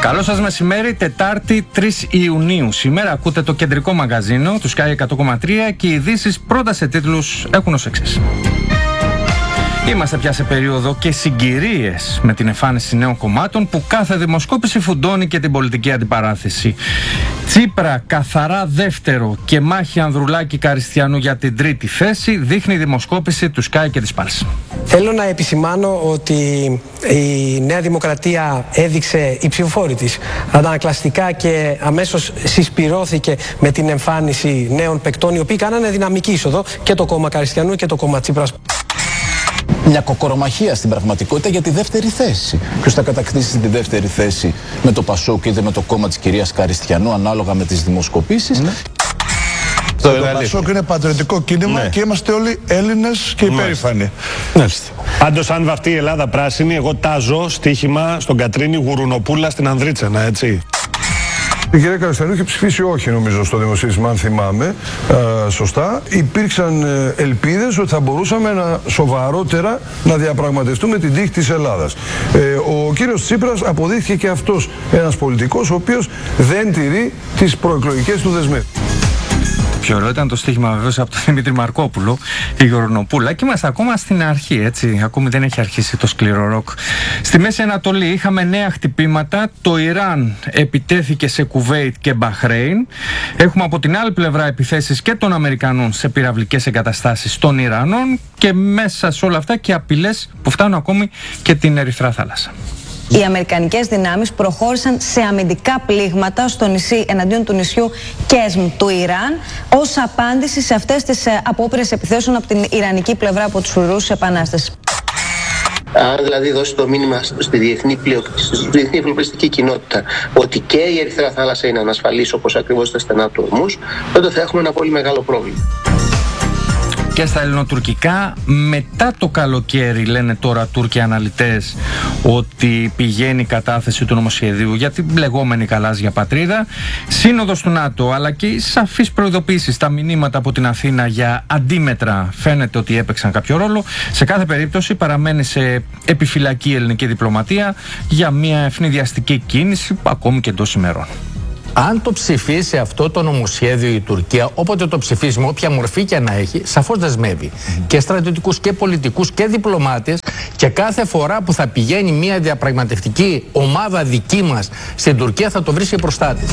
Καλό σας μεσημέρι, Τετάρτη 3 Ιουνίου. Σήμερα ακούτε το κεντρικό μαγαζίνο του Sky 100,3 και οι ειδήσεις πρώτα σε τίτλους έχουν ως εξής. Είμαστε πια σε περίοδο και συγκυρίες με την εμφάνιση νέων κομμάτων που κάθε δημοσκόπηση φουντώνει και την πολιτική αντιπαράθεση. Τσίπρα καθαρά δεύτερο και μάχη Ανδρουλάκη Καριστιανού για την τρίτη θέση δείχνει η δημοσκόπηση του Sky και της Pulse. Θέλω να επισημάνω ότι η Νέα Δημοκρατία έδειξε οι ψηφοφόροι της αντανακλαστικά και αμέσως συσπυρώθηκε με την εμφάνιση νέων παικτών, οι οποίοι κάνανε δυναμική είσοδο, και το κόμμα Καριστιανού και το κόμμα Τσίπρας. Μια κοκορομαχία στην πραγματικότητα για τη δεύτερη θέση. Ποιος θα κατακτήσει τη δεύτερη θέση, με το Πασόκ είτε με το κόμμα της κυρίας Καριστιανού, ανάλογα με τις δημοσκοπήσεις. Το Πασόκ είναι πατριωτικό κίνημα και είμαστε όλοι Έλληνες και υπέρηφανοι. Πάντως, αν βαφτεί η Ελλάδα πράσινη, εγώ τάζω στοίχημα στον Κατρίνη Γουρουνοπούλα στην Ανδρίτσανα, έτσι. Η κυρία Καριστιανού είχε ψηφίσει όχι, νομίζω, στο δημοσίευμα, αν θυμάμαι σωστά. Υπήρξαν ελπίδες ότι θα μπορούσαμε σοβαρότερα να διαπραγματευτούμε την τύχη της Ελλάδας. Ο κύριος Τσίπρας αποδείχθηκε και αυτός ένας πολιτικός ο οποίος δεν τηρεί τις προεκλογικές του δεσμεύσεις. Πιο ωραίο ήταν το στοίχημα βεβαίως από τον Δημήτρη Μαρκόπουλο, η Γουρνοπούλα, και είμαστε ακόμα στην αρχή, έτσι. Ακόμη δεν έχει αρχίσει το σκληρό ροκ. Στη Μέση Ανατολή είχαμε νέα χτυπήματα. Το Ιράν επιτέθηκε σε Κουβέιτ και Μπαχρέιν. Έχουμε από την άλλη πλευρά επιθέσεις και των Αμερικανών σε πυραυλικές εγκαταστάσεις των Ιρανών και μέσα σε όλα αυτά και απειλές που φτάνουν ακόμη και την Ερυθρά Θάλασσα. Οι αμερικανικές δυνάμεις προχώρησαν σε αμυντικά πλήγματα στο νησί εναντίον του νησιού Κέσμ του Ιράν ως απάντηση σε αυτές τις απόπειρες επιθέσεων από την ιρανική πλευρά από τους φρουρούς επανάστασης. Αν δηλαδή δώσει το μήνυμα στη διεθνή εφοπλιστική κοινότητα ότι και η Ερυθρά Θάλασσα είναι ανασφαλής, όπως ακριβώς τα στενά του Ορμούς, τότε θα έχουμε ένα πολύ μεγάλο πρόβλημα. Και στα ελληνοτουρκικά, μετά το καλοκαίρι, λένε τώρα Τούρκοι αναλυτές, ότι πηγαίνει η κατάθεση του νομοσχεδίου για την λεγόμενη γαλάζια πατρίδα. Σύνοδος του ΝΑΤΟ, αλλά και οι σαφείς προειδοποίησεις, τα μηνύματα από την Αθήνα για αντίμετρα φαίνεται ότι έπαιξαν κάποιο ρόλο. Σε κάθε περίπτωση παραμένει σε επιφυλακή η ελληνική διπλωματία για μια ευνηδιαστική κίνηση ακόμη και εντός ημερών. Αν το ψηφίσει αυτό το νομοσχέδιο η Τουρκία, όποτε το ψηφίσει, με όποια μορφή και να έχει, σαφώς δεσμεύει και στρατιωτικούς και πολιτικούς και διπλωμάτες, και κάθε φορά που θα πηγαίνει μια διαπραγματευτική ομάδα δική μας στην Τουρκία θα το βρίσκει μπροστά της.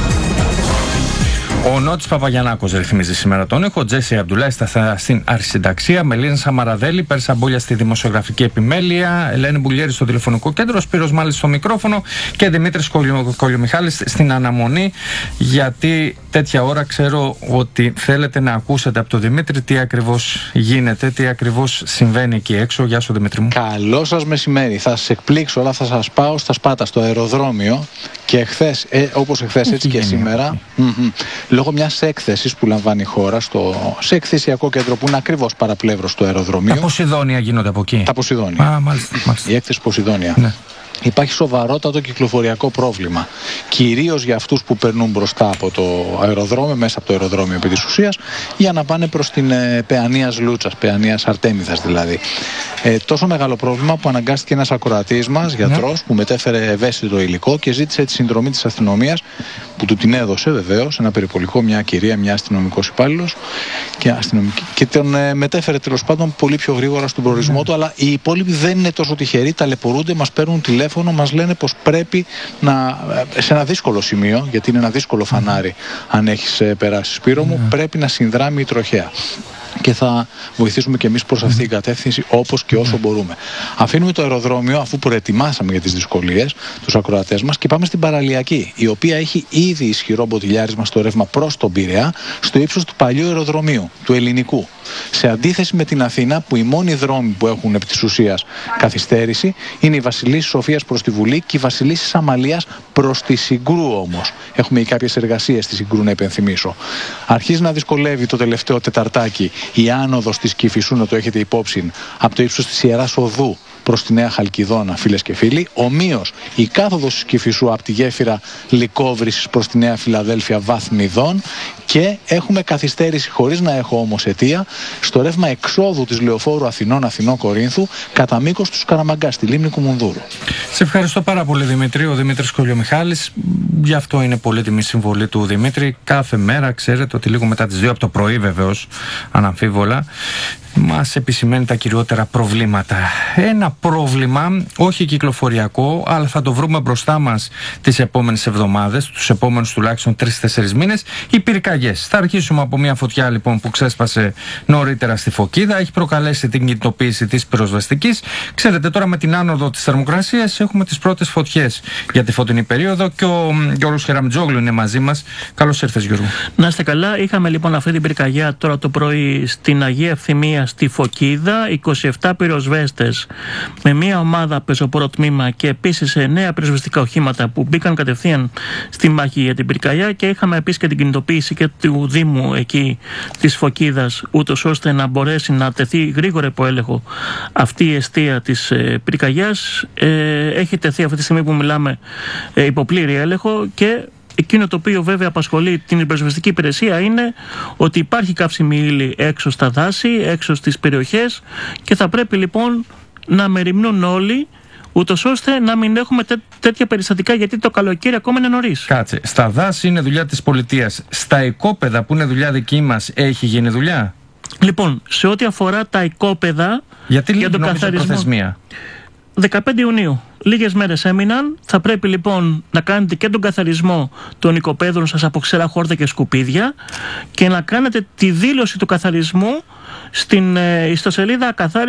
Ο Νότης Παπαγιαννάκος ρυθμίζει σήμερα τον ήχο, Τζέσι Αμπτουλάη στην αρχισυνταξία, Μελίνα Σαμαραδέλη, Πέρσα Μπούλια στη δημοσιογραφική επιμέλεια, Ελένη Μπουλιέρη στο τηλεφωνικό κέντρο, Σπύρος Μάλης στο μικρόφωνο και Δημήτρης Κολιομιχάλης στην αναμονή. Γιατί τέτοια ώρα ξέρω ότι θέλετε να ακούσετε από τον Δημήτρη τι ακριβώς γίνεται, τι ακριβώς συμβαίνει εκεί έξω. Γεια σου, Δημήτρη μου. Καλό σας μεσημέρι. Θα σας εκπλήξω, αλλά θα σας πάω στα Σπάτα, στο αεροδρόμιο. Και εχθές, όπως εχθές έτσι και σήμερα, λόγω μιας έκθεσης που λαμβάνει η χώρα σε εκθεσιακό κέντρο που είναι ακριβώς παραπλεύρος του αεροδρομίου. Τα Ποσειδόνια γίνονται από εκεί. Τα Ποσειδόνια. Μάλιστα. Η έκθεση Ποσειδόνια. Ναι. Υπάρχει σοβαρότατο κυκλοφοριακό πρόβλημα. Κυρίως για αυτούς που περνούν μπροστά από το αεροδρόμιο, μέσα από το αεροδρόμιο επί της ουσίας, για να πάνε προς την Παιανίας Λούτσας, Παιανίας Αρτέμιδας δηλαδή. Τόσο μεγάλο πρόβλημα που αναγκάστηκε ένας ακροατής μας, γιατρός, που μετέφερε ευαίσθητο υλικό και ζήτησε τη συνδρομή της αστυνομίας, που του την έδωσε βεβαίως, ένα περιπολικό, μια κυρία, μια αστυνομικός υπάλληλος και τον μετέφερε τέλος πάντων πολύ πιο γρήγορα στον προορισμό του. Αλλά οι υπόλοιποι δεν είναι τόσο τυχεροί, ταλαιπωρούνται, μας παίρνουν τηλέφωνο, μας λένε πως πρέπει σε ένα δύσκολο σημείο, γιατί είναι ένα δύσκολο φανάρι αν έχεις περάσει, Σπύρο μου, πρέπει να συνδράμει η τροχέα. Και θα βοηθήσουμε και εμείς προς αυτή την κατεύθυνση όπως και όσο μπορούμε. Αφήνουμε το αεροδρόμιο, αφού προετοιμάσαμε για τις δυσκολίες τους ακροατές μας, και πάμε στην παραλιακή, η οποία έχει ήδη ισχυρό μποτιλιάρισμα στο ρεύμα προς τον Πειραιά, στο ύψος του παλιού αεροδρομίου, του ελληνικού. Σε αντίθεση με την Αθήνα, που οι μόνοι δρόμοι που έχουν επί της ουσίας καθυστέρηση είναι η Βασιλίσσης Σοφίας προς τη Βουλή και η Βασιλίσσης Αμαλίας προς τη Συγκρού όμως. Έχουμε κάποιες εργασίες στη Συγκρού, να υπενθυμίσω. Αρχίζει να δυσκολεύει το τελευταίο Τεταρτάκι η άνοδος της Κηφισού, να το έχετε υπόψη, από το ύψος της Ιεράς Οδού προς τη Νέα Χαλκιδόνα, φίλες και φίλοι. Ομοίως η κάθοδος της Κηφισού από τη γέφυρα Λυκόβρησης προς τη Νέα Φιλαδέλφια βαθμιδών. Και έχουμε καθυστέρηση, χωρίς να έχω όμως αιτία, στο ρεύμα εξόδου της λεωφόρου Αθηνών-Κορίνθου κατά μήκος του Σκαραμαγκά, στη λίμνη Κουμουνδούρου. Σε ευχαριστώ πάρα πολύ, Δημήτρη. Ο Δημήτρης Κολιομιχάλης. Γι' αυτό είναι πολύτιμη συμβολή του Δημήτρη. Κάθε μέρα, ξέρετε ότι λίγο μετά τις 2 από το πρωί, βεβαίως, αναμφίβολα, μας επισημαίνει τα κυριότερα προβλήματα. Ένα πρόβλημα, όχι κυκλοφοριακό, αλλά θα το βρούμε μπροστά μας τις επόμενες εβδομάδες, τους επόμενους τουλάχιστον 3-4 μήνες, οι πυρκαγιές. Θα αρχίσουμε από μια φωτιά λοιπόν που ξέσπασε νωρίτερα στη Φωκίδα, έχει προκαλέσει την κινητοποίηση της πυροσβεστικής. Ξέρετε, τώρα με την άνοδο της θερμοκρασίας έχουμε τις πρώτες φωτιές για τη φωτεινή περίοδο και ο Γιώργος Χεραμιτζόγλου είναι μαζί μας. Καλώς ήρθες, Γιώργο. Να είστε καλά. Είχαμε λοιπόν αυτή την πυρκαγιά τώρα το πρωί στην Αγία Ευθυμία στη Φωκίδα, 27 πυροσβέστες με μια ομάδα πεζοπόρο τμήμα και επίσης 9 πυροσβεστικά οχήματα που μπήκαν κατευθείαν στη μάχη για την πυρκαγιά, και είχαμε επίσης και την κινητοποίηση και του Δήμου εκεί της Φωκίδας, ούτως ώστε να μπορέσει να τεθεί γρήγορα υπό έλεγχο αυτή η εστία της πυρκαγιάς. Έχει τεθεί αυτή τη στιγμή που μιλάμε υπό πλήρη έλεγχο, και εκείνο το οποίο βέβαια απασχολεί την πυροσβεστική υπηρεσία είναι ότι υπάρχει καύσιμη ύλη έξω στα δάση, έξω στις περιοχές, και θα πρέπει λοιπόν να μεριμνούν όλοι, ούτως ώστε να μην έχουμε τέτοια περιστατικά, γιατί το καλοκαίρι ακόμα είναι νωρίς. Κάτσε. Στα δάση είναι δουλειά της πολιτείας. Στα οικόπεδα που είναι δουλειά δική μας έχει γίνει δουλειά? Λοιπόν, σε ό,τι αφορά τα οικόπεδα, γιατί για τον καθαρισμό, προθεσμία? 15 Ιουνίου. Λίγες μέρες έμειναν. Θα πρέπει λοιπόν να κάνετε και τον καθαρισμό των οικοπαίδων σας από ξερά χόρτα και σκουπίδια, και να κάνετε τη δήλωση του καθαρισμού στην ιστοσελίδα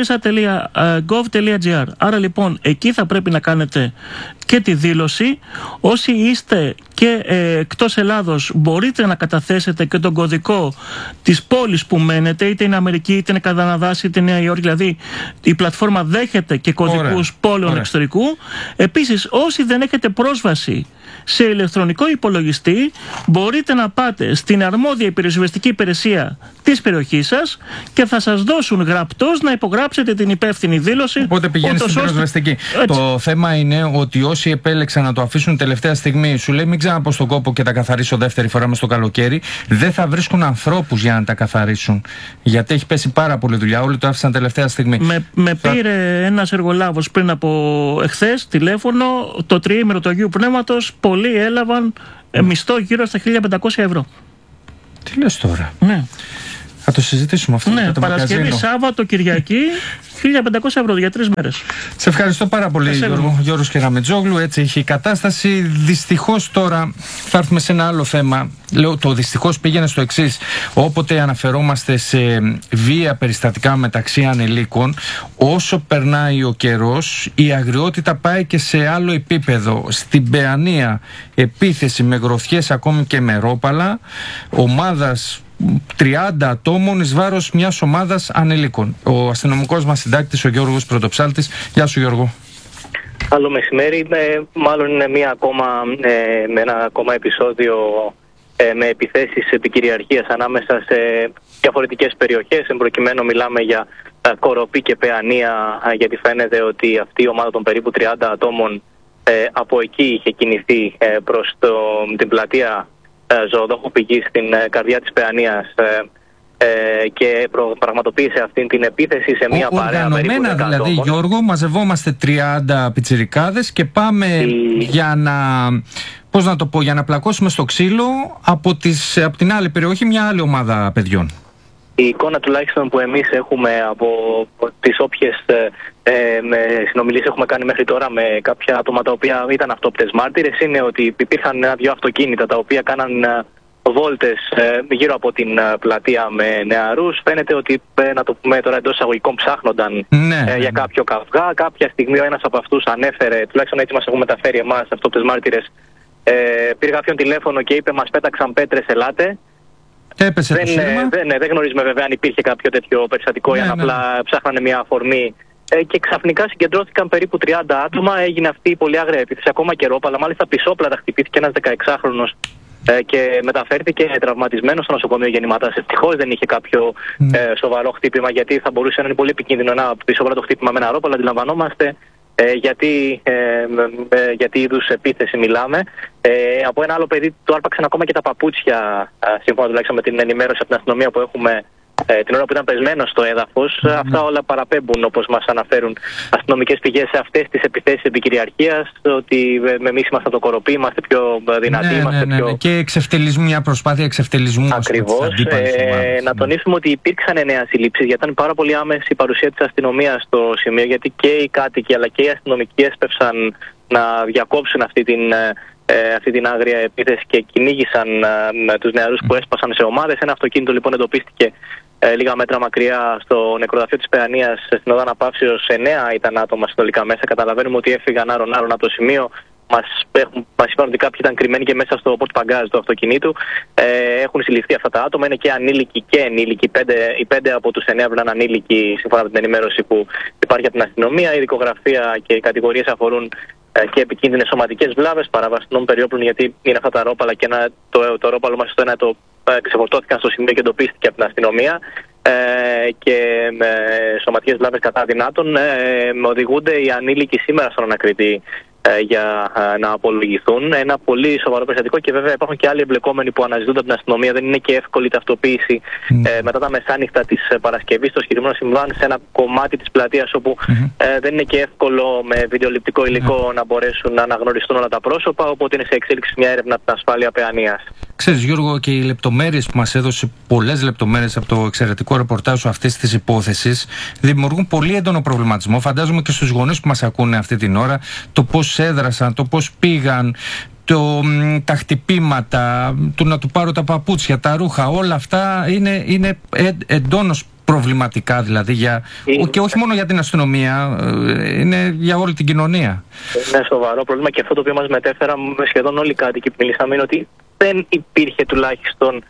ακαθάρισα.gov.gr. Άρα λοιπόν εκεί θα πρέπει να κάνετε και τη δήλωση. Όσοι είστε και εκτός Ελλάδος, μπορείτε να καταθέσετε και τον κωδικό της πόλης που μένετε, είτε είναι Αμερική, είτε είναι Καναδάς, είτε είναι Νέα Υόρκη. Δηλαδή η πλατφόρμα δέχεται και κωδικούς πόλεων εξωτερικού. Επίσης, όσοι δεν έχετε πρόσβαση σε ηλεκτρονικό υπολογιστή, μπορείτε να πάτε στην αρμόδια πυροσβεστική υπηρεσία της περιοχής σας και θα σας δώσουν γραπτός να υπογράψετε την υπεύθυνη δήλωση. Οπότε πηγαίνεις στην πυροσβεστική. Το θέμα είναι ότι όσοι επέλεξαν να το αφήσουν τελευταία στιγμή, σου λέει μην ξαναπώ στον κόπο και τα καθαρίσω δεύτερη φορά μες στο καλοκαίρι, δεν θα βρίσκουν ανθρώπους για να τα καθαρίσουν. Γιατί έχει πέσει πάρα πολύ δουλειά. Όλοι το άφησαν τελευταία στιγμή. Με πήρε ένας εργολάβος πριν από εχθές τηλέφωνο, το τριήμερο του Αγίου Πνεύματος. Πολλοί έλαβαν μισθό γύρω στα 1.500 ευρώ. Τι λες τώρα? Ναι. Θα το συζητήσουμε αυτό. Ναι, Παρασκευή, Σάββατο, Κυριακή, 1.500 ευρώ για 3 μέρες. Σε ευχαριστώ πάρα πολύ, Γιώργος Χεραμιτζόγλου. Έτσι έχει η κατάσταση. Δυστυχώς τώρα θα έρθουμε σε ένα άλλο θέμα. Λέω το δυστυχώς πήγαινε στο εξής. Όποτε αναφερόμαστε σε βία περιστατικά μεταξύ ανηλίκων, όσο περνάει ο καιρός, η αγριότητα πάει και σε άλλο επίπεδο. Στην Παιανία, επίθεση με γροθιές ακόμη και με ρόπαλα, ομάδας 30 ατόμων εις βάρος μιας ομάδας ανηλίκων. Ο αστυνομικός μας συντάκτης, ο Γιώργος Πρωτοψάλτης. Γεια σου, Γιώργο. Καλό μεσημέρι. Μάλλον είναι με ένα ακόμα επεισόδιο με επιθέσεις επικυριαρχίας ανάμεσα σε διαφορετικές περιοχές. Εν προκειμένου μιλάμε για Κοροπή και Παιανία, γιατί φαίνεται ότι αυτή η ομάδα των περίπου 30 ατόμων από εκεί είχε κινηθεί προς την πλατεία Ζωοδόχου Πηγής στην καρδιά της Παιανίας και πραγματοποίησε αυτή την επίθεση σε μια παρέα περίπου 10 δηλαδή, ατόμων. Γιώργο, μαζευόμαστε 30 πιτσιρικάδες και πάμε για να... Πώς να το πω, για να πλακώσουμε στο ξύλο από την άλλη περιοχή μια άλλη ομάδα παιδιών. Η εικόνα τουλάχιστον που εμείς έχουμε από τις όποιες συνομιλίες έχουμε κάνει μέχρι τώρα με κάποια άτομα τα οποία ήταν αυτόπτες μάρτυρες είναι ότι υπήρχαν ένα-δυο αυτοκίνητα τα οποία κάναν βόλτες γύρω από την πλατεία με νεαρούς. Φαίνεται ότι, να το πούμε τώρα εντός εισαγωγικών, ψάχνονταν για κάποιο καυγά. Κάποια στιγμή ο ένας από αυτούς ανέφερε, τουλάχιστον έτσι μας έχουν μεταφέρει εμάς αυτόπτες μάρτυρες, πήρε κάποιον τηλέφωνο και είπε μας πέταξαν πέτρες, ελάτε. Δεν γνωρίζουμε βέβαια αν υπήρχε κάποιο τέτοιο περιστατικό ή αν απλά ψάχνανε μια αφορμή. Και ξαφνικά συγκεντρώθηκαν περίπου 30 άτομα. Έγινε αυτή η πολύ άγρια επίθεση, ακόμα και ρόπαλα. Μάλιστα πισόπλατα χτυπήθηκε ένας 16χρονος και μεταφέρθηκε τραυματισμένο στο νοσοκομείο γεννηματάς. Ευτυχώς δεν είχε κάποιο σοβαρό χτύπημα, γιατί θα μπορούσε να είναι πολύ επικίνδυνο να πει σοβαρό το χτύπημα με ένα ρόπαλο. Αντιλαμβανόμαστε γιατί είδους επίθεση μιλάμε. Από ένα άλλο παιδί του άρπαξαν ακόμα και τα παπούτσια, σύμφωνα τουλάχιστον με την ενημέρωση από την αστυνομία που έχουμε την ώρα που ήταν πεσμένο στο έδαφος. Αυτά όλα παραπέμπουν, όπως μας αναφέρουν αστυνομικές πηγές, σε αυτές τις επιθέσεις επικυριαρχίας, ότι εμείς είμαστε το κοροπή, είμαστε πιο δυνατοί, πιο... Και εξευτελισμού, μια προσπάθεια εξευτελισμού. Ακριβώς. Να τονίσουμε ότι υπήρξαν νέες συλλήψεις, γιατί ήταν πάρα πολύ άμεση η παρουσία της αστυνομίας στο σημείο, γιατί και οι κάτοικοι αλλά και οι αστυνομικοί έσπευσαν να διακόψουν αυτή την άγρια επίθεση και κυνήγησαν τους νεαρούς που έσπασαν σε ομάδες. Ένα αυτοκίνητο λοιπόν εντοπίστηκε λίγα μέτρα μακριά στο νεκροταφείο της Παιανίας στην οδό Αναπαύσεως. 9 ήταν άτομα συνολικά μέσα. Καταλαβαίνουμε ότι έφυγαν άρον-άρον από το σημείο. Μας είπαν ότι κάποιοι ήταν κρυμμένοι και μέσα στο πορτπαγκάζ του αυτοκινήτου. Έχουν συλληφθεί αυτά τα άτομα. Είναι και ανήλικοι και ενήλικοι. Οι 5 από τους 9 ήταν ανήλικοι, σύμφωνα με την ενημέρωση που υπάρχει από την αστυνομία. Η δικογραφία και οι κατηγορίες αφορούν και επικίνδυνες σωματικές βλάβες, παραβαστινών περιόπλων, γιατί είναι αυτά τα ρόπαλα και το ρόπαλο μας στο ένα το ξεφορτώθηκαν στο σημείο και εντοπίστηκε από την αστυνομία, και σωματικές βλάβες κατά δυνάτων. Οδηγούνται οι ανήλικοι σήμερα στον ανακριτή για να απολογηθούν. Ένα πολύ σοβαρό περιστατικό, και βέβαια υπάρχουν και άλλοι εμπλεκόμενοι που αναζητούνται από την αστυνομία. Δεν είναι και εύκολη η ταυτοποίηση μετά τα μεσάνυχτα της Παρασκευής. Το συγκεκριμένο συμβάν σε ένα κομμάτι της πλατείας όπου δεν είναι και εύκολο με βιντεοληπτικό υλικό να μπορέσουν να αναγνωριστούν όλα τα πρόσωπα. Οπότε είναι σε εξέλιξη μια έρευνα από την ασφάλεια Παιανίας. Ξέρεις, Γιώργο, και οι λεπτομέρειες που μας έδωσε, πολλές λεπτομέρειες από το εξαιρετικό ρεπορτάζ αυτής της υπόθεσης, δημιουργούν πολύ έντονο προβληματισμό. Φαντάζομαι και στους γονείς που μας ακούνε αυτή την ώρα, το πώς έδρασαν, το πώς πήγαν, τα χτυπήματα, να του πάρω τα παπούτσια, τα ρούχα, όλα αυτά είναι εντόνως προβληματικά, δηλαδή και όχι μόνο για την αστυνομία, είναι για όλη την κοινωνία. Είναι σοβαρό πρόβλημα, και αυτό το οποίο μας μετέφεραν σχεδόν όλοι οι κάτοικοι που μιλήσαμε είναι ότι δεν υπήρχε τουλάχιστον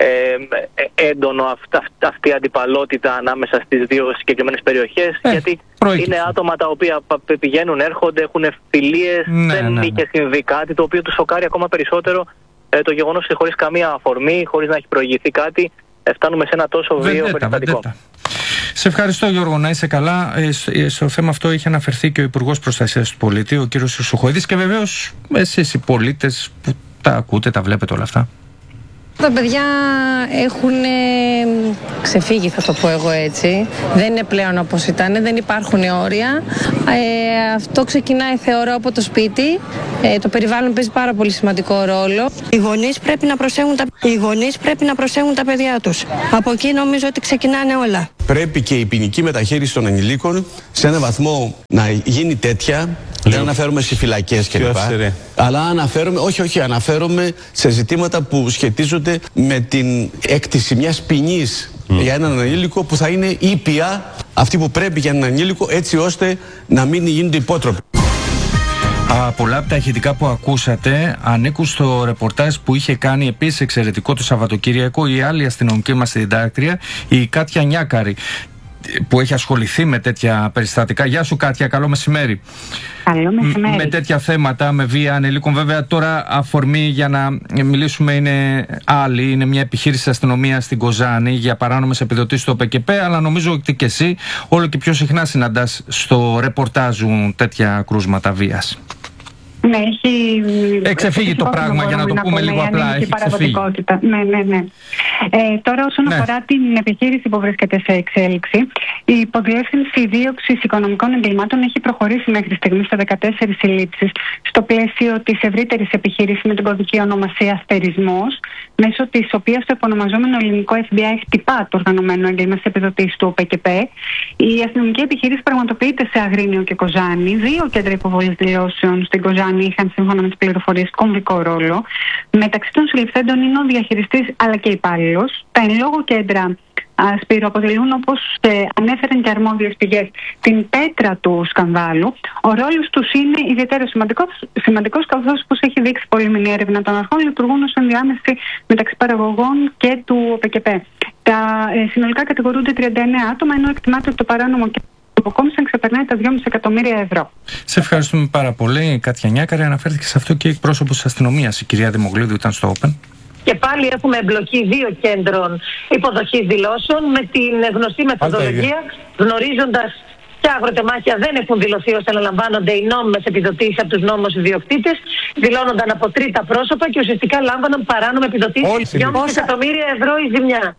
έντονο αυτή η αντιπαλότητα ανάμεσα στις δύο συγκεκριμένες περιοχές, γιατί είναι άτομα τα οποία πηγαίνουν, έρχονται, έχουν φιλίες, δεν είχε συμβεί κάτι το οποίο τους σοκάρει ακόμα περισσότερο, το γεγονός ότι χωρίς καμία αφορμή, χωρίς να έχει προηγηθεί κάτι, φτάνουμε σε ένα τόσο βίαιο περιστατικό. Σε ευχαριστώ, Γιώργο, να είσαι καλά. Στο θέμα αυτό είχε αναφερθεί και ο Υπουργός Προστασίας του Πολίτη, ο κύριος Σουχοίδης, και βεβαίως εσείς οι πολίτες που τα ακούτε, τα βλέπετε όλα αυτά. Τα παιδιά έχουν ξεφύγει, θα το πω εγώ έτσι. Δεν είναι πλέον όπως ήταν, δεν υπάρχουν όρια. Αυτό ξεκινάει, θεωρώ, από το σπίτι. Το περιβάλλον παίζει πάρα πολύ σημαντικό ρόλο. Οι γονείς πρέπει να προσέχουν τα παιδιά τους. Από εκεί νομίζω ότι ξεκινάνε όλα. Πρέπει και η ποινική μεταχείριση των ανηλίκων σε έναν βαθμό να γίνει τέτοια. Δεν αναφέρομαι σε φυλακές κλπ. Αλλά αναφέρομαι σε ζητήματα που σχετίζονται με την έκτηση μιας ποινής για έναν ανήλικο, που θα είναι ήπια αυτή που πρέπει για έναν ανήλικο, έτσι ώστε να μην γίνονται υπότροποι. Πολλά από τα ηχητικά που ακούσατε ανήκουν στο ρεπορτάζ που είχε κάνει επίσης εξαιρετικό το Σαββατοκύριακο η άλλη αστυνομική μας συντάκτρια, η Κάτια Νιάκαρη, που έχει ασχοληθεί με τέτοια περιστατικά. Γεια σου, Κάτια, καλό μεσημέρι. Καλό μεσημέρι. Με τέτοια θέματα, με βία ανηλίκων. Βέβαια, τώρα αφορμή για να μιλήσουμε είναι άλλη. Είναι μια επιχείρηση της αστυνομίας στην Κοζάνη για παράνομες επιδοτήσεις στο ΟΠΕΚΕΠΕ, αλλά νομίζω ότι και εσύ όλο και πιο συχνά συναντάς στο ρεπορτάζου τέτοια κρούσματα βίας. Ναι, έχει εξεφύγει το πράγμα, για να το πούμε λίγο απλά. Έχει ξεφύγει. Ναι. Τώρα, όσον αφορά την επιχείρηση που βρίσκεται σε εξέλιξη, η υποδιεύθυνση δίωξης οικονομικών εγκλημάτων έχει προχωρήσει μέχρι στιγμή σε 14 συλλήψεις στο πλαίσιο της ευρύτερης επιχείρησης με την κωδική ονομασία Αστερισμός, μέσω της οποίας το επωνομαζόμενο ελληνικό FBI χτυπά το οργανωμένο έγκλημα σε επιδοτήσεις του ΟΠΕΚΕΠΕ. Η αστυνομική επιχείρηση πραγματοποιείται σε Αγρίνιο και Κοζάνη. 2 κέντρα υποβολής δηλώσεων στην Κοζάνη είχαν, σύμφωνα με τις πληροφορίες, κομβικό ρόλο. Μεταξύ των συλληφθέντων είναι ο διαχειριστής αλλά και υπάλληλος. Τα εν λόγω κέντρα, Σπύρο, αποτελούν, όπως ανέφεραν και αρμόδιες πηγές, την πέτρα του σκανδάλου. Ο ρόλος τους είναι ιδιαίτερα σημαντικός, καθώς, όπως έχει δείξει πολύμηνη έρευνα των αρχών, λειτουργούν ως ενδιάμεση μεταξύ παραγωγών και του ΟΠΕΚΕΠΕ. Συνολικά κατηγορούνται 39 άτομα, ενώ εκτιμάται ότι το παράνομο αποκόμισαν ξεπερνάει τα 2,5 εκατομμύρια ευρώ. Σε ευχαριστούμε πάρα πολύ, Κάτια Νιάκαρη. Αναφέρθηκε σε αυτό και η εκπρόσωπος της αστυνομίας, η κυρία Δημογλίδου, ήταν στο Open. Και πάλι έχουμε εμπλοκή 2 κέντρων υποδοχής δηλώσεων με την γνωστή μεθοδολογία, γνωρίζοντας ποια αγροτεμάχια δεν έχουν δηλωθεί ώστε να λαμβάνονται οι νόμιμες επιδοτήσεις από τους νόμιμους ιδιοκτήτες, δηλώνονταν από τρίτα πρόσωπα και ουσιαστικά λάμβαναν παράνομα επιδοτήσεις 2,5 εκατομμύρια ευρώ η ζημιά.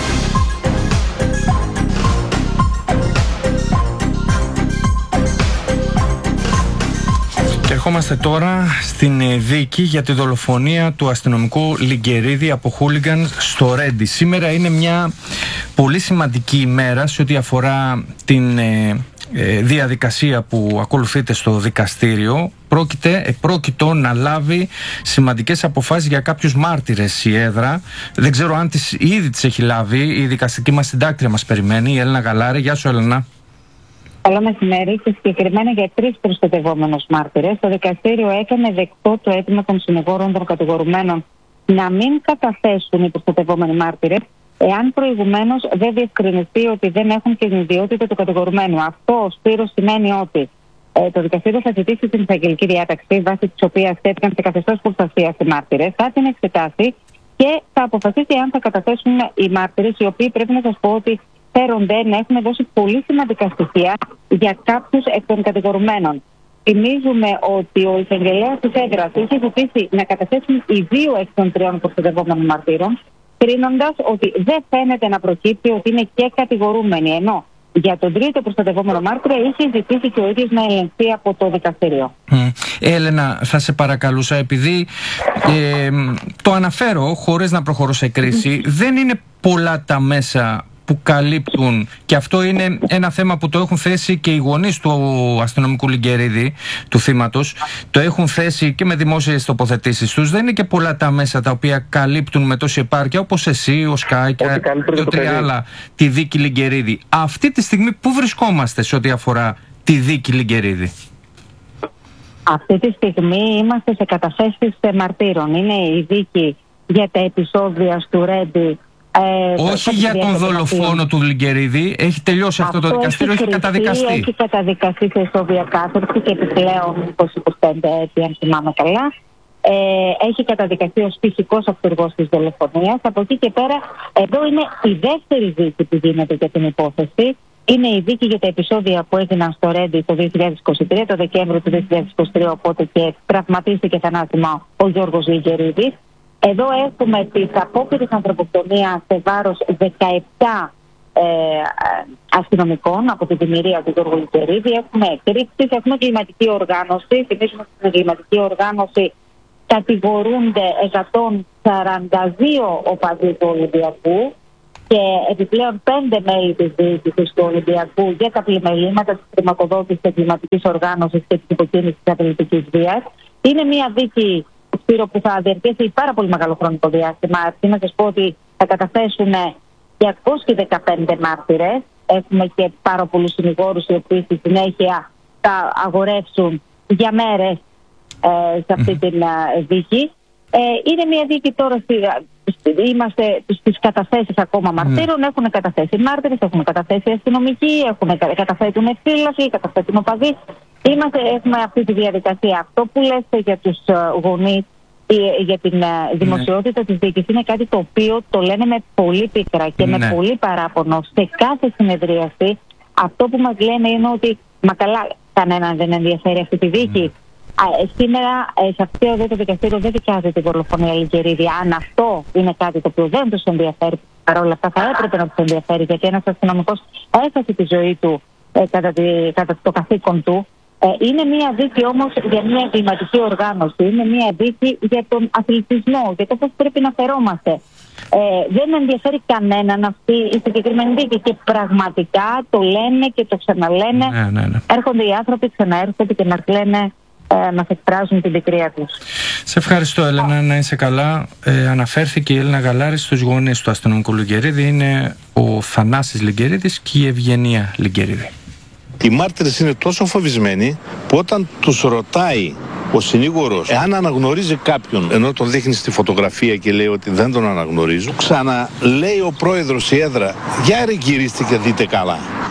Και ερχόμαστε τώρα στην δίκη για τη δολοφονία του αστυνομικού Λιγκερίδη από χούλιγκαν στο Ρέντι. Σήμερα είναι μια πολύ σημαντική ημέρα σε ό,τι αφορά την διαδικασία που ακολουθείται στο δικαστήριο. Πρόκειτο να λάβει σημαντικές αποφάσεις για κάποιους μάρτυρες η έδρα. Δεν ξέρω αν ήδη τις έχει λάβει. Η δικαστική μας συντάκτρια μας περιμένει, η Έλενα Γαλάρη. Γεια σου, Έλενα. Καλό μεσημέρι και συγκεκριμένα για 3 προστατευόμενους μάρτυρες. Το δικαστήριο έκανε δεκτό το αίτημα των συνηγόρων των κατηγορουμένων να μην καταθέσουν οι προστατευόμενοι μάρτυρες, εάν προηγουμένως δεν διευκρινιστεί ότι δεν έχουν την ιδιότητα του κατηγορουμένου. Αυτό, Σπύρο, σημαίνει ότι το δικαστήριο θα ζητήσει την εισαγγελική διάταξη, βάσει της οποίας θέτηκαν σε καθεστώς προστασίας οι μάρτυρες, θα την εξετάσει και θα αποφασίσει αν θα καταθέσουν οι μάρτυρες, οι οποίοι πρέπει να σας πω ότι φέρονται να έχουν δώσει πολύ σημαντικά στοιχεία για κάποιους εκ των κατηγορουμένων. Θυμίζουμε ότι ο εισαγγελέας της έδρας είχε ζητήσει να καταθέσουν οι 2 εκ των 3 προστατευόμενων μαρτύρων, κρίνοντας ότι δεν φαίνεται να προκύπτει ότι είναι και κατηγορούμενοι. Ενώ για τον 3ο προστατευόμενο μάρτυρα είχε ζητήσει και ο ίδιος να ελεγχθεί από το δικαστήριο. Έλενα, θα σε παρακαλούσα, επειδή το αναφέρω χωρίς να προχωρώ σε κρίση, δεν είναι πολλά τα μέσα που καλύπτουν, και αυτό είναι ένα θέμα που το έχουν θέσει και οι γονείς του αστυνομικού Λιγκερίδη, του θύματος, το έχουν θέσει και με δημόσιες τοποθετήσεις τους. Δεν είναι και πολλά τα μέσα τα οποία καλύπτουν με τόση επάρκεια, όπως εσύ, ο Σκάι και 2-3 άλλα, τη δίκη Λιγκερίδη. Αυτή τη στιγμή πού βρισκόμαστε σε ό,τι αφορά τη δίκη Λιγκερίδη? Αυτή τη στιγμή είμαστε σε καταθέσεις μαρτύρων. Είναι η δίκη για τα επεισόδια στο Ρέντι. Όχι για τον δολοφόνο του Λιγκερίδη, έχει τελειώσει αυτό το δικαστήριο, έχει καταδικαστεί. Έχει καταδικαστεί σε ισόβια κάθερξη και επιπλέον 25 έτη, αν θυμάμαι καλά. Έχει καταδικαστεί ως φυσικός αυτούργος της δολοφονίας. Από εκεί και πέρα, εδώ είναι η δεύτερη δίκη που γίνεται για την υπόθεση. Είναι η δίκη για τα επεισόδια που έγιναν στο Ρέντι το 2023, το Δεκέμβριο του 2023, οπότε και τραυματίστηκε θανάσιμα ο Γιώργος Λιγκερίδης. Εδώ έχουμε τις απόπειρες ανθρωποκτονίας σε βάρος 17 αστυνομικών από την δημιουργία του Γιώργου Λιγκερίδη. Έχουμε εκρήξεις, έχουμε εγκληματική οργάνωση. Θυμίζουμε στην εγκληματική οργάνωση κατηγορούνται 142 οπαδοί του Ολυμπιακού και επιπλέον 5 μέλη της διοίκησης του Ολυμπιακού για τα πλημελήματα της χρηματοδότησης της εγκληματικής οργάνωσης και της υποκίνησης της αθλητικής βίας. Είναι μια δίκη, Σπύρο, που θα διαρκέσει πάρα πολύ μεγάλο χρονικό διάστημα. Αρκεί να σας πω ότι θα καταθέσουν 215 μάρτυρες. Έχουμε και πάρα πολλούς συνηγόρους οι οποίοι στη συνέχεια θα αγορεύσουν για μέρες σε αυτή την δίκη. Είναι μια δίκη τώρα, είμαστε στις καταθέσεις ακόμα μαρτύρων. Έχουν καταθέσει μάρτυρες, έχουν καταθέσει αστυνομικοί, καταθέτουν φύλακοι, καταθέτουν οπαδοί. Έχουμε αυτή τη διαδικασία. Αυτό που λέτε για τους γονείς, για την δημοσιότητα της δίκης, είναι κάτι το οποίο το λένε με πολύ πίκρα και με πολύ παράπονο σε κάθε συνεδρίαση. Αυτό που μας λένε είναι ότι μα καλά, κανέναν δεν ενδιαφέρει αυτή τη δίκη. Σήμερα σε αυτό εδώ το δικαστήριο δεν δικάζει τη δολοφονία Λιγκερίδη. Αν αυτό είναι κάτι το οποίο δεν τους ενδιαφέρει, παρόλα αυτά θα έπρεπε να τους ενδιαφέρει, γιατί ένας αστυνομικός έχασε τη ζωή του κατά το καθήκον του. Είναι μια δίκη όμως για μια εγκληματική οργάνωση, είναι μια δίκη για τον αθλητισμό, για το πώς πρέπει να φερόμαστε. Δεν ενδιαφέρει κανέναν αυτή η συγκεκριμένη δίκη και πραγματικά το λένε και το ξαναλένε. Έρχονται οι άνθρωποι, ξαναέρχονται και μας λένε, μας εκφράζουν την πικρία τους. Σε ευχαριστώ, Έλενα, να είσαι καλά. Αναφέρθηκε η Έλενα Γαλάρη στους γονείς του αστυνομικού Λιγκερίδη. Είναι ο Θανάσης Λιγκερίδης και η Ευγενία Λιγκερίδη. Οι μάρτυρες είναι τόσο φοβισμένοι που όταν τους ρωτάει ο συνήγορος εάν αναγνωρίζει κάποιον, ενώ τον δείχνει στη φωτογραφία και λέει ότι δεν τον αναγνωρίζω, ξαναλέει ο πρόεδρος η έδρα, για ρε γυρίστε και δείτε καλά.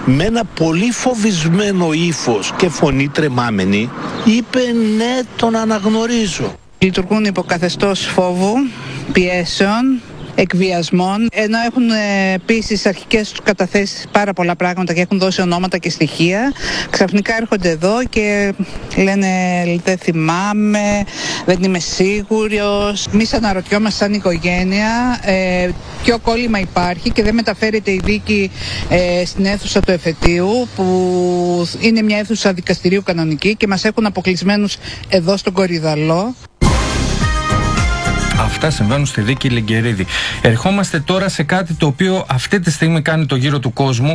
με ένα πολύ φοβισμένο ύφος και φωνή τρεμάμενη είπε ναι, τον αναγνωρίζω. Λειτουργούν υπό καθεστώς φόβου, πιέσεων, εκβιασμών, ενώ έχουν επίσης αρχικές τους καταθέσεις πάρα πολλά πράγματα και έχουν δώσει ονόματα και στοιχεία. Ξαφνικά έρχονται εδώ και λένε δεν θυμάμαι, δεν είμαι σίγουρος. Εμείς αναρωτιόμαστε σαν οικογένεια ποιο κόλλημα υπάρχει και δεν μεταφέρεται η δίκη στην αίθουσα του εφετείου, που είναι μια αίθουσα δικαστηρίου κανονική, και μας έχουν αποκλεισμένους εδώ στον Κορυδαλό. Αυτά συμβαίνουν στη δίκη Λιγκερίδη. Ερχόμαστε τώρα σε κάτι το οποίο αυτή τη στιγμή κάνει το γύρο του κόσμου.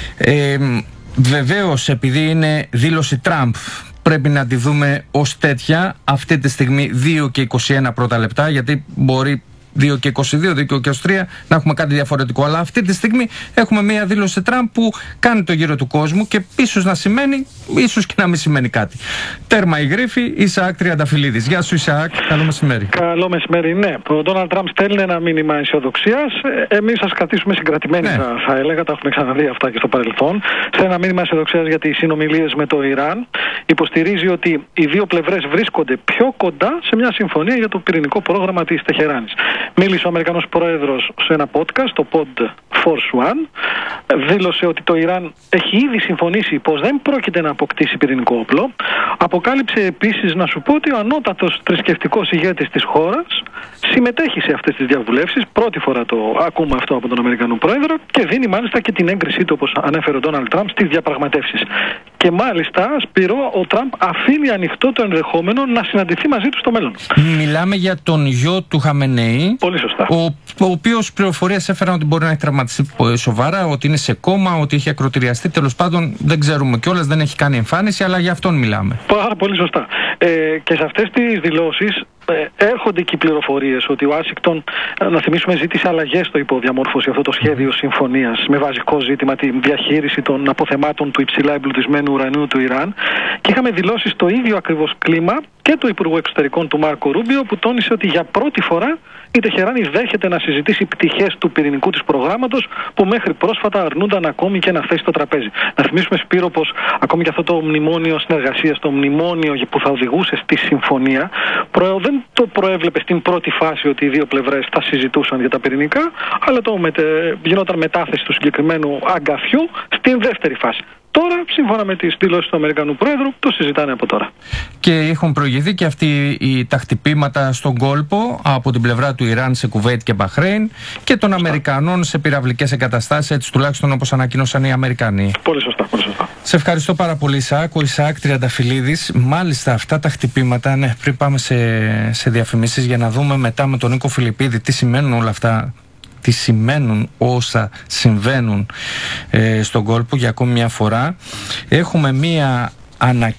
Βεβαίως, επειδή είναι δήλωση Τραμπ, πρέπει να τη δούμε ως τέτοια. Αυτή τη στιγμή 2 και 21 πρώτα λεπτά, γιατί μπορεί 2 και 22, 2 και 23 να έχουμε κάτι διαφορετικό. Αλλά αυτή τη στιγμή έχουμε μια δήλωση Τραμπ που κάνει το γύρο του κόσμου και ίσως να σημαίνει, ίσως και να μην σημαίνει κάτι. Τέρμα η γρίφη, Ισαάκ Τριανταφυλλίδης. Γεια σου, Ισαάκ. Καλό μεσημέρι. Καλό μεσημέρι, ναι. Ο Ντόναλντ Τραμπ στέλνει ένα μήνυμα αισιοδοξίας. Εμείς θα κρατήσουμε συγκρατημένοι, θα έλεγα. Τα έχουμε ξαναδεί αυτά και στο παρελθόν. Σε ένα μήνυμα αισιοδοξίας για τις συνομιλίες με το Ιράν. Υποστηρίζει ότι οι δύο πλευρές βρίσκονται πιο κοντά σε μια συμφωνία για το πυρηνικό πρόγραμμα της Τεχεράνης. Μίλησε ο Αμερικανός Πρόεδρος σε ένα podcast, το Pod Force One. Δήλωσε ότι το Ιράν έχει ήδη συμφωνήσει πως δεν πρόκειται να αποκτήσει πυρηνικό όπλο. Αποκάλυψε επίσης, να σου πω, ότι ο ανώτατος θρησκευτικός ηγέτης της χώρας συμμετέχει σε αυτές τις διαβουλεύσεις. Πρώτη φορά το ακούμε αυτό από τον Αμερικανό Πρόεδρο, και δίνει μάλιστα και την έγκρισή του, όπως ανέφερε ο Ντόναλντ Τραμπ, στις διαπραγματεύσεις. Και μάλιστα, Σπύρο, ο Τραμπ αφήνει ανοιχτό το ενδεχόμενο να συναντηθεί μαζί του στο μέλλον. Μιλάμε για τον γιο του Χαμενέη. Πολύ σωστά. Ο οποίος πληροφορίες έφεραν ότι μπορεί να έχει τραυματιστεί σοβαρά, ότι είναι σε κόμμα, ότι έχει ακροτηριαστεί. Τέλος πάντων, δεν ξέρουμε κιόλας, δεν έχει κάνει εμφάνιση, αλλά για αυτόν μιλάμε. Πάρα πολύ σωστά. Και σε αυτές τις δηλώσεις έρχονται και οι πληροφορίες ότι ο Ουάσιγκτον, να θυμίσουμε, ζήτησε αλλαγές στο υποδιαμόρφωση αυτό το σχέδιο συμφωνίας, με βασικό ζήτημα τη διαχείριση των αποθεμάτων του υψηλά εμπλουτισμένου ουρανίου του Ιράν, και είχαμε δηλώσει στο ίδιο ακριβώς κλίμα και του Υπουργού Εξωτερικών του Μάρκο Ρούμπιο, που τόνισε ότι για πρώτη φορά η Τεχεράνη δέχεται να συζητήσει πτυχές του πυρηνικού της προγράμματος που μέχρι πρόσφατα αρνούνταν ακόμη και να θέσει στο τραπέζι. Να θυμίσουμε, Σπύρο, πως ακόμη και αυτό το μνημόνιο συνεργασίας, το μνημόνιο που θα οδηγούσε στη συμφωνία, δεν το προέβλεπε στην πρώτη φάση ότι οι δύο πλευρές θα συζητούσαν για τα πυρηνικά, αλλά γινόταν μετάθεση του συγκεκριμένου αγκαθιού στην δεύτερη φάση. Τώρα, σύμφωνα με τις δηλώσεις του Αμερικανού Πρόεδρου, το συζητάνε από τώρα. Και έχουν προηγηθεί και αυτοί τα χτυπήματα στον κόλπο από την πλευρά του Ιράν σε Κουβέιτ και Μπαχρέιν και των Αμερικανών σε πυραυλικές εγκαταστάσεις, έτσι τουλάχιστον όπως ανακοίνωσαν οι Αμερικανοί. Πολύ σωστά, πολύ σωστά. Σε ευχαριστώ πάρα πολύ, Ισαάκ. Ο Ισαάκ Τριανταφυλλίδης. Μάλιστα, αυτά τα χτυπήματα, ναι, πριν πάμε σε διαφημίσεις για να δούμε μετά με τον Νίκο Φιλιππίδη τι σημαίνουν όλα αυτά. Τι σημαίνουν όσα συμβαίνουν στον κόλπο για ακόμη μια φορά. Έχουμε μια ανακοίνωση